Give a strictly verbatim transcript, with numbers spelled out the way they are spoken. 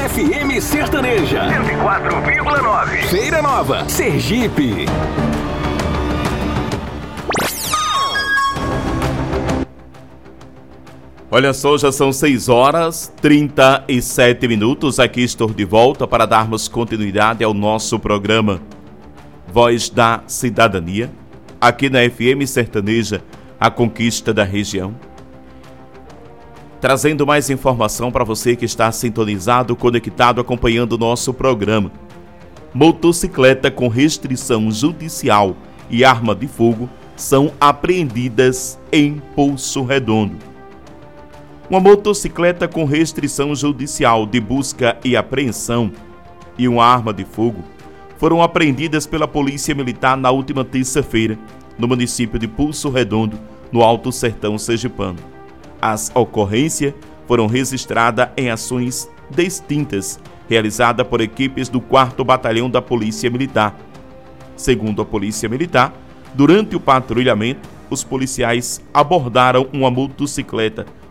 F M Sertaneja cento e quatro vírgula nove. Feira Nova, Sergipe. Olha só, já são seis horas e trinta e sete minutos. Aqui estou de volta para darmos continuidade ao nosso programa Voz da Cidadania, aqui na F M Sertaneja, a conquista da região. Trazendo mais informação para você que está sintonizado, conectado, acompanhando o nosso programa. Motocicleta com restrição judicial e arma de fogo são apreendidas em Poço Redondo. Uma motocicleta com restrição judicial de busca e apreensão e uma arma de fogo foram apreendidas pela Polícia Militar na última terça-feira, no município de Poço Redondo, no Alto Sertão Sergipano. As ocorrências foram registradas em ações distintas, realizadas por equipes do quarto Batalhão da Polícia Militar. Segundo a Polícia Militar, durante o patrulhamento, os policiais abordaram uma motocicleta